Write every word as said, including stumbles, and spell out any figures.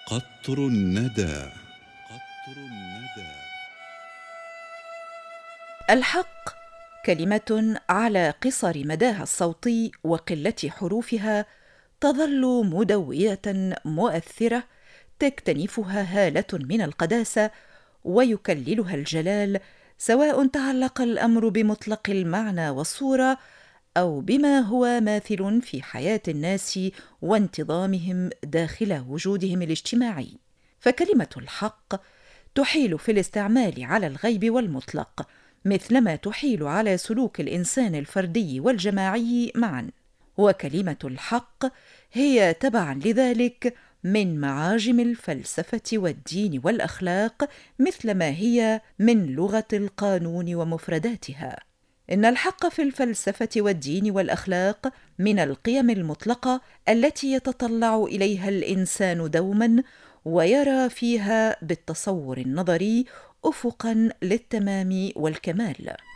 قطر الندى. قطر الندى. الحق كلمة على قصر مداها الصوتي وقلة حروفها تظل مدوية مؤثرة تكتنفها هالة من القداسة ويكللها الجلال، سواء تعلق الأمر بمطلق المعنى والصورة أو بما هو ماثل في حياة الناس وانتظامهم داخل وجودهم الاجتماعي. فكلمة الحق تحيل في الاستعمال على الغيب والمطلق، مثلما تحيل على سلوك الإنسان الفردي والجماعي معا. وكلمة الحق هي تبعا لذلك من معاجم الفلسفة والدين والأخلاق، مثلما هي من لغة القانون ومفرداتها. إن الحق في الفلسفة والدين والأخلاق من القيم المطلقة التي يتطلع إليها الإنسان دوما، ويرى فيها بالتصور النظري أفقا للتمام والكمال.